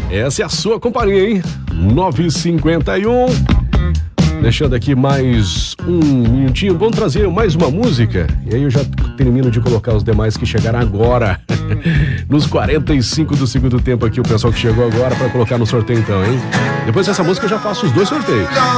Essa é a sua companhia, hein? 9h51. Deixando aqui mais um minutinho. Vamos trazer mais uma música. E aí eu já termino de colocar os demais que chegaram agora. Nos 45 do segundo tempo aqui, o pessoal que chegou agora para colocar no sorteio então, hein? Depois dessa música eu já faço os 2 sorteios.